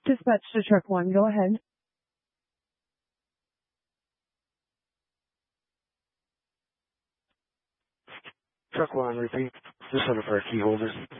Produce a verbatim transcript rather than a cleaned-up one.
Dispatch to truck one, go ahead. Truck one, repeat. Just looking for key holders.